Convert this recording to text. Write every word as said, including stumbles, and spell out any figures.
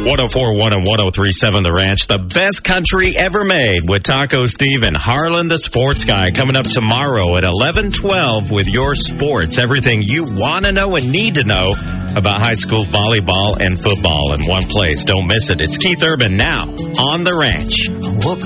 one oh four point one and one oh three point seven The Ranch, the best country ever made with Taco Steve and Harlan the Sports Guy coming up tomorrow at eleven twelve with your sports. Everything you want to know and need to know about high school volleyball and football in one place. Don't miss it. It's Keith Urban now on The Ranch.